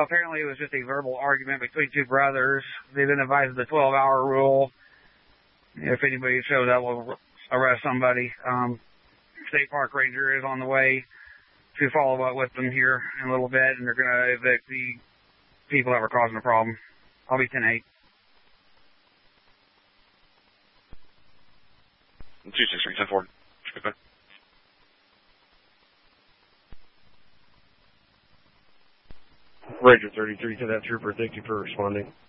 apparently it was just a verbal argument between two brothers. They've been advised of the 12-hour rule. If anybody shows up, we'll arrest somebody. State Park Ranger is on the way to follow up with them here in a little bit, and they're going to evict the people that were causing the problem. I'll be 10-8. 263-10-4. Okay. Ranger 33 to that trooper. Thank you for responding.